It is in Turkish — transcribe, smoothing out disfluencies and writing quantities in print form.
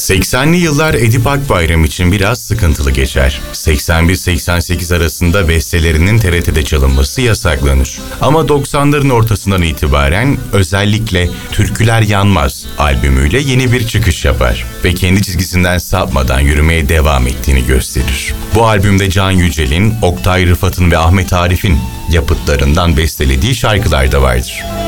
80'li yıllar Edip Akbayram için biraz sıkıntılı geçer. 81-88 arasında bestelerinin TRT'de çalınması yasaklanır. Ama 90'ların ortasından itibaren özellikle Türküler Yanmaz albümüyle yeni bir çıkış yapar ve kendi çizgisinden sapmadan yürümeye devam ettiğini gösterir. Bu albümde Can Yücel'in, Oktay Rıfat'ın ve Ahmet Arif'in yapıtlarından bestelediği şarkılar da vardır.